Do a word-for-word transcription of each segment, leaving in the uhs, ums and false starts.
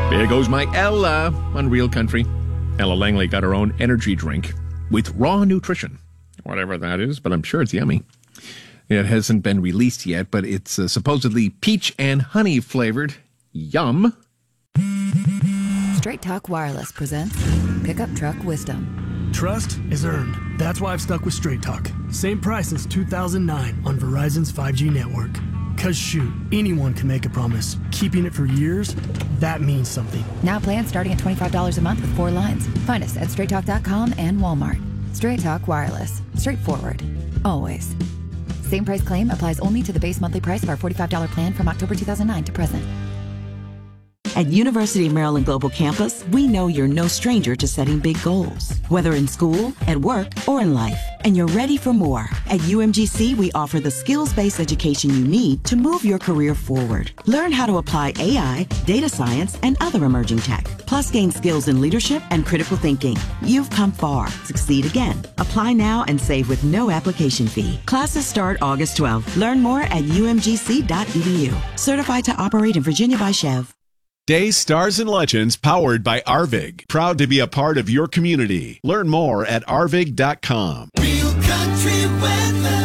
There goes my Ella on Real Country. Ella Langley got her own energy drink with raw nutrition, whatever that is, but I'm sure it's yummy. It hasn't been released yet, but it's uh, supposedly peach and honey flavored. Yum. Straight Talk Wireless presents Pickup Truck Wisdom. Trust is earned. That's why I've stuck with Straight Talk. Same price since two thousand nine on Verizon's five G network. Cause shoot, anyone can make a promise. Keeping it for years, that means something. Now plans starting at twenty-five dollars a month with four lines. Find us at straight talk dot com and Walmart. Straight Talk Wireless. Straightforward. Always. Same price claim applies only to the base monthly price of our forty-five dollars plan from October two thousand nine to present. At University of Maryland Global Campus, we know you're no stranger to setting big goals, whether in school, at work, or in life. And you're ready for more. At U M G C, we offer the skills-based education you need to move your career forward. Learn how to apply A I, data science, and other emerging tech. Plus, gain skills in leadership and critical thinking. You've come far. Succeed again. Apply now and save with no application fee. Classes start August twelfth. Learn more at U M G C dot E D U. Certified to operate in Virginia by Chev. Days, Stars, and Legends powered by Arvig. Proud to be a part of your community. Learn more at arvig dot com. Real country weather.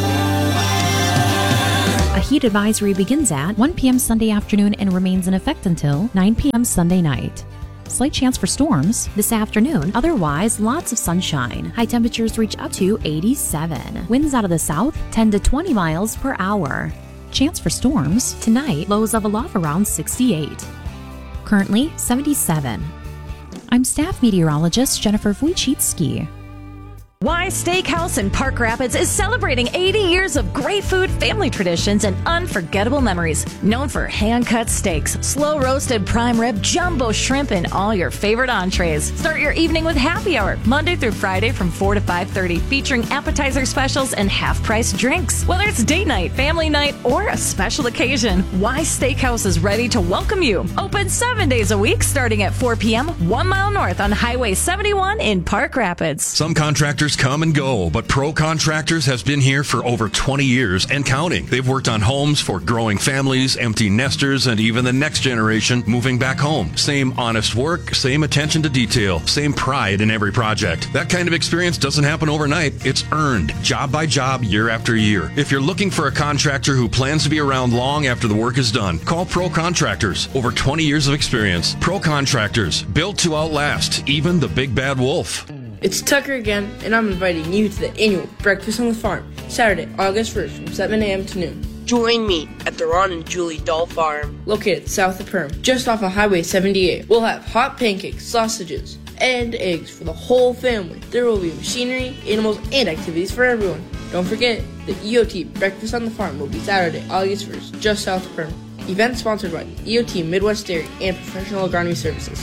A heat advisory begins at one p.m. Sunday afternoon and remains in effect until nine p.m. Sunday night. Slight chance for storms this afternoon. Otherwise, lots of sunshine. High temperatures reach up to eighty-seven. Winds out of the south, ten to twenty miles per hour. Chance for storms tonight. Lows level off around sixty-eight. Currently seventy-seven. I'm staff meteorologist Jennifer Wojcicki. Y Steakhouse in Park Rapids is celebrating eighty years of great food, family traditions, and unforgettable memories. Known for hand-cut steaks, slow-roasted prime rib, jumbo shrimp, and all your favorite entrees. Start your evening with happy hour, Monday through Friday from four to five thirty, featuring appetizer specials and half-price drinks. Whether it's date night, family night, or a special occasion, Y Steakhouse is ready to welcome you. Open seven days a week, starting at four p.m., one mile north on Highway seventy-one in Park Rapids. Some contractors come and go, but Pro Contractors has been here for over twenty years and counting. They've worked on homes for growing families, empty nesters, and even the next generation moving back home. Same honest work, same attention to detail, same pride in every project. That kind of experience doesn't happen overnight. It's earned, job by job, year after year. If you're looking for a contractor who plans to be around long after the work is done, call Pro Contractors. Over twenty years of experience. Pro Contractors, built to outlast even the big bad wolf. It's Tucker again, and I'm inviting you to the annual Breakfast on the Farm, Saturday, August first, from seven a.m. to noon. Join me at the Ron and Julie Doll Farm, located south of Perham, just off of Highway seventy-eight. We'll have hot pancakes, sausages, and eggs for the whole family. There will be machinery, animals, and activities for everyone. Don't forget, the E O T Breakfast on the Farm will be Saturday, August first, just south of Perham. Event sponsored by E O T Midwest Dairy and Professional Agronomy Services.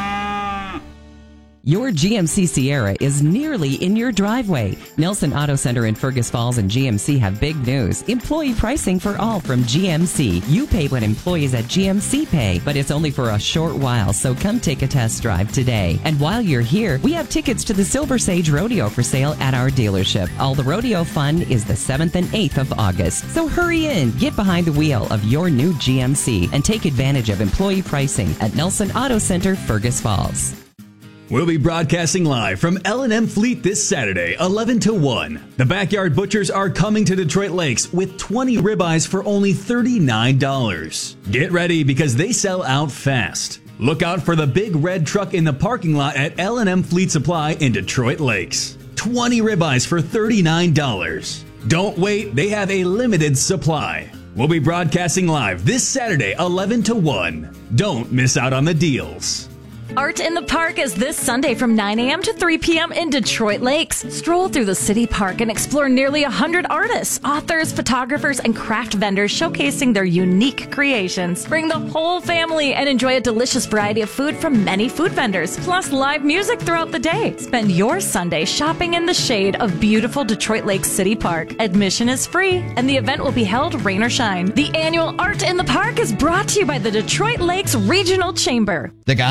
Your G M C Sierra is nearly in your driveway. Nelson Auto Center in Fergus Falls and G M C have big news. Employee pricing for all from G M C. You pay what employees at G M C pay, but it's only for a short while, so come take a test drive today. And while you're here, we have tickets to the Silver Sage Rodeo for sale at our dealership. All the rodeo fun is the seventh and eighth of August. So hurry in, get behind the wheel of your new G M C, and take advantage of employee pricing at Nelson Auto Center, Fergus Falls. We'll be broadcasting live from L and M Fleet this Saturday, eleven to one. The Backyard Butchers are coming to Detroit Lakes with twenty ribeyes for only thirty-nine dollars. Get ready because they sell out fast. Look out for the big red truck in the parking lot at L and M Fleet Supply in Detroit Lakes. twenty ribeyes for thirty-nine dollars. Don't wait, they have a limited supply. We'll be broadcasting live this Saturday, eleven to one. Don't miss out on the deals. Art in the Park is this Sunday from nine a.m. to three p.m. in Detroit Lakes. Stroll through the city park and explore nearly one hundred artists, authors, photographers, and craft vendors showcasing their unique creations. Bring the whole family and enjoy a delicious variety of food from many food vendors, plus live music throughout the day. Spend your Sunday shopping in the shade of beautiful Detroit Lakes City Park. Admission is free, and the event will be held rain or shine. The annual Art in the Park is brought to you by the Detroit Lakes Regional Chamber. The Gobbler Grub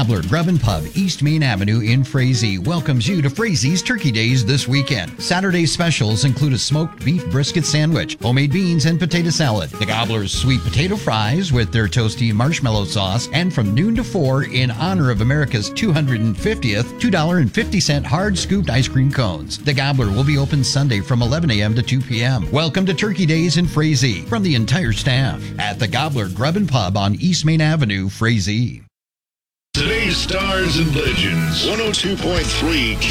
Grub and Pub, East Main Avenue in Frazee, welcomes you to Frazee's Turkey Days this weekend. Saturday specials include a smoked beef brisket sandwich, homemade beans, and potato salad. The Gobbler's sweet potato fries with their toasty marshmallow sauce, and from noon to four, in honor of America's two hundred fiftieth, two dollars and fifty cents hard scooped ice cream cones. The Gobbler will be open Sunday from eleven a.m. to two p.m. Welcome to Turkey Days in Frazee from the entire staff at the Gobbler Grub and Pub on East Main Avenue, Frazee. Today's Stars and Legends, one oh two point three